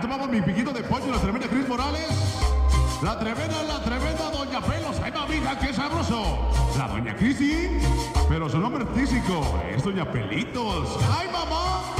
tomamos mi piquito de pollo, la tremenda Cris Morales. La tremenda Doña Pelos. ¡Ay, mamita, qué sabroso! La Doña Cristi, pero su nombre artístico es Doña Pelitos. ¡Ay, mamá!